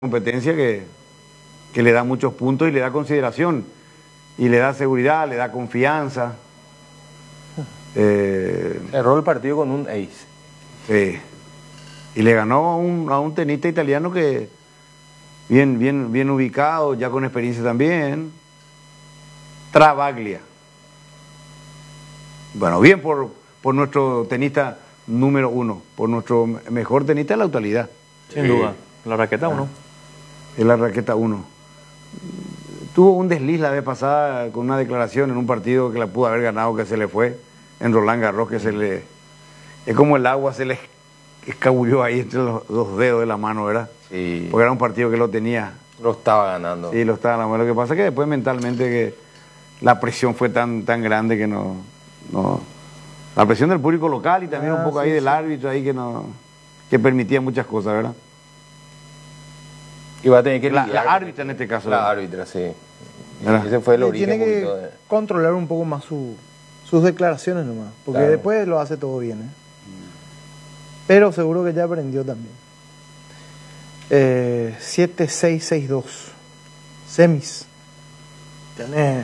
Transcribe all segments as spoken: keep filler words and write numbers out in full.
competencia que, que le da muchos puntos y le da consideración y le da seguridad, le da confianza. Eh, Cerró el partido con un ace. Sí. Y le ganó a un, a un tenista italiano que bien, bien, bien ubicado, ya con experiencia también. Travaglia. Bueno, bien por, por nuestro tenista número uno, por nuestro mejor tenista de la actualidad. Sin duda. La raqueta uno. Es la raqueta uno. Tuvo un desliz la vez pasada con una declaración en un partido que la pudo haber ganado, que se le fue en Roland Garros, que se le... Es como el agua se le escabulló ahí entre los dos dedos de la mano, ¿verdad? Sí. Porque era un partido que lo tenía. Lo estaba ganando. Sí, lo estaba ganando. Lo que pasa es que después mentalmente que la presión fue tan, tan grande que no, no... La presión del público local y también ah, un poco sí, ahí del sí. árbitro ahí que no... que permitía muchas cosas, ¿verdad? Y va a tener que la, la árbitra en este caso. La árbitra, sí. ¿Verdad? Ese fue el origen. Tiene que de... controlar un poco más su, sus declaraciones nomás, porque claro. después lo hace todo bien, ¿eh? Pero seguro que ya aprendió también. Eh, siete seis seis dos. Semis. Tenés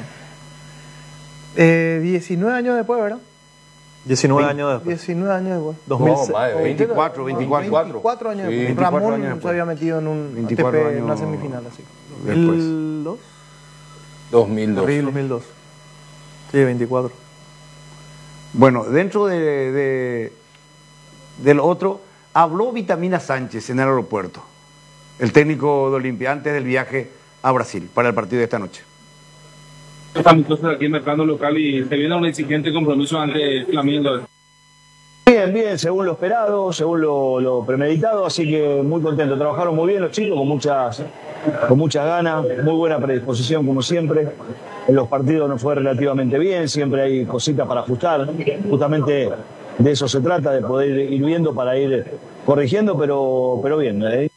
eh, diecinueve años después, ¿verdad? diecinueve años después. diecinueve años después. dos mil seis, no, veinticuatro, veinticuatro. veinticuatro años después. Sí, Ramón años después. se había metido en un A T P, en una semifinal así. ¿dos mil dos? dos mil dos. dos mil dos. Sí, veinticuatro. Bueno, dentro de, de del otro, habló Vitamina Sánchez en el aeropuerto, el técnico de Olimpia, antes del viaje a Brasil para el partido de esta noche. Amistosos aquí en el mercado local y se viene un exigente compromiso ante Flamengo. Bien, bien, según lo esperado, según lo, lo premeditado, así que muy contento. Trabajaron muy bien los chicos, con muchas, con muchas ganas, muy buena predisposición como siempre. En los partidos nos fue relativamente bien, siempre hay cositas para ajustar. Justamente de eso se trata, de poder ir viendo para ir corrigiendo, pero, pero bien. ¿eh?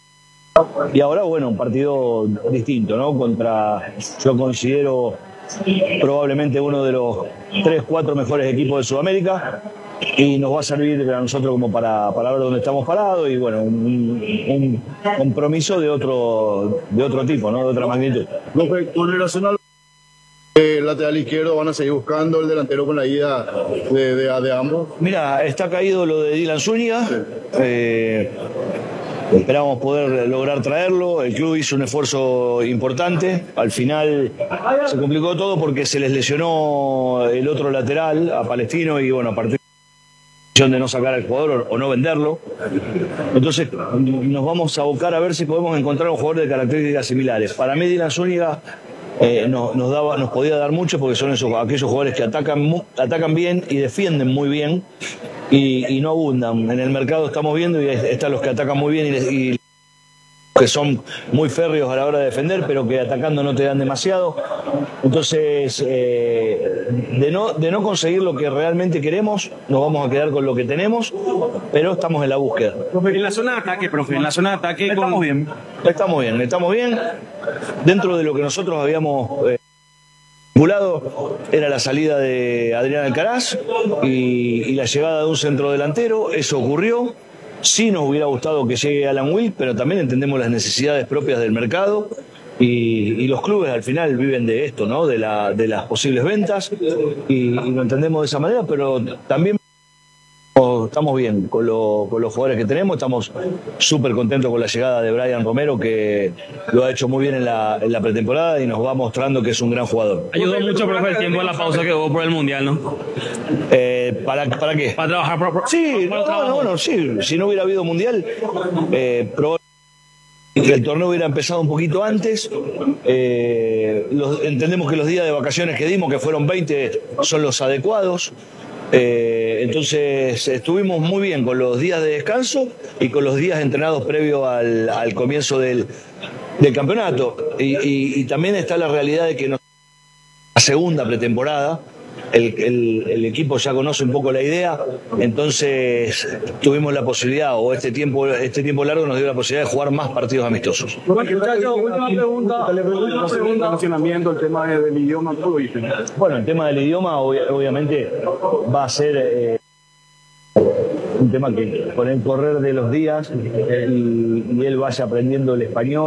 Y ahora, bueno, un partido distinto, ¿no? Contra, yo considero, probablemente uno de los tres, cuatro mejores equipos de Sudamérica, y nos va a servir a nosotros como para, para ver dónde estamos parados y bueno, un, un compromiso de otro, de otro tipo, ¿no? De otra magnitud. Con relación al eh, lateral izquierdo, ¿van a seguir buscando el delantero con la ida de, de, de ambos? Mira, está caído lo de Dylan Zúñiga. Sí. Eh, Esperamos poder lograr traerlo. El club hizo un esfuerzo importante. Al final se complicó todo porque se les lesionó el otro lateral a Palestino y bueno, a partir de no sacar al jugador o no venderlo. Entonces nos vamos a abocar a ver si podemos encontrar un jugador de características similares. Para mí Dylan Zúñiga eh, nos, nos, daba, nos podía dar mucho porque son esos, aquellos jugadores que atacan, atacan bien y defienden muy bien. Y, y no abundan. En el mercado estamos viendo y están los que atacan muy bien y, y que son muy férreos a la hora de defender, pero que atacando no te dan demasiado. Entonces, eh, de, no, de no conseguir lo que realmente queremos, nos vamos a quedar con lo que tenemos, pero estamos en la búsqueda. En la zona de ataque, profe, en la zona de ataque... Estamos con... bien, estamos bien, estamos bien. Dentro de lo que nosotros habíamos... Eh, era la salida de Adrián Alcaraz y, y la llegada de un centro delantero. Eso ocurrió. Sí nos hubiera gustado que llegue Alan Will, pero también entendemos las necesidades propias del mercado y, y los clubes al final viven de esto, ¿no? De, la, de las posibles ventas y, y lo entendemos de esa manera, pero también estamos bien con, lo, con los jugadores que tenemos. Estamos súper contentos con la llegada de Brian Romero, que lo ha hecho muy bien en la, en la pretemporada y nos va mostrando que es un gran jugador. Ayudó mucho, profe, el tiempo de la pausa que hubo por el Mundial, ¿no? Eh, ¿para, ¿Para qué? Para trabajar. Por, por, sí, por no, no, bueno, sí, si no hubiera habido Mundial, eh, probablemente el torneo hubiera empezado un poquito antes. Eh, los, entendemos que los días de vacaciones que dimos, que fueron veinte, son los adecuados. Eh, entonces estuvimos muy bien con los días de descanso y con los días entrenados previo al, al comienzo del, del campeonato y, y, y también está la realidad de que nos, la segunda pretemporada el, el, el equipo ya conoce un poco la idea, entonces tuvimos la posibilidad, o este tiempo este tiempo largo nos dio la posibilidad de jugar más partidos amistosos. Muchachos, última pregunta. Última pregunta. Funcionamiento, el tema del idioma, todo dice. Bueno, el tema del idioma ob obviamente va a ser... Eh, un tema que con el correr de los días él, y él vaya aprendiendo el español.